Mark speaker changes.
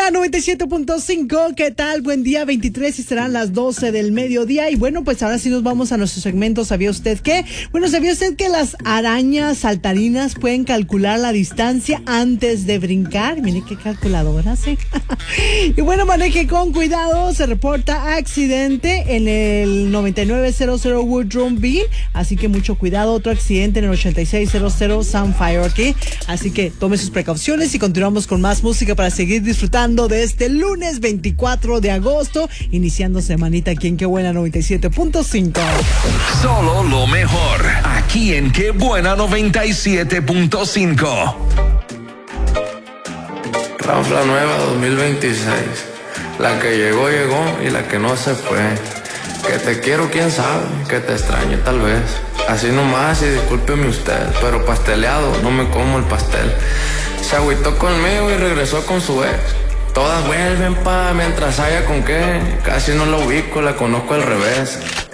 Speaker 1: buena 97.5, ¿qué tal? Buen día, 23 y serán las 12 del mediodía. Y bueno, pues ahora sí nos vamos a nuestro segmento. ¿Sabía usted qué? Bueno, ¿sabía usted que las arañas saltarinas pueden calcular la distancia antes de brincar? Mire qué calculadoras, ¿eh? Y bueno, maneje con cuidado. Se reporta accidente en el 9900 Woodrow B. Así que mucho cuidado. Otro accidente en el 8600 Sunfire, ¿ok? Así que tome sus precauciones y continuamos con más música para seguir disfrutando de este lunes 24 de agosto, iniciando semanita aquí en Qué Buena 97.5.
Speaker 2: Solo lo mejor, aquí en Qué Buena 97.5.
Speaker 3: Ranfla nueva 2026. La que llegó, llegó y la que no se fue. Que te quiero, quién sabe, que te extraño tal vez. Así nomás y discúlpeme usted, pero pasteleado, no me como el pastel. Se agüitó conmigo y regresó con su ex. Todas vuelven mientras haya con qué. Casi no la ubico, la conozco al revés.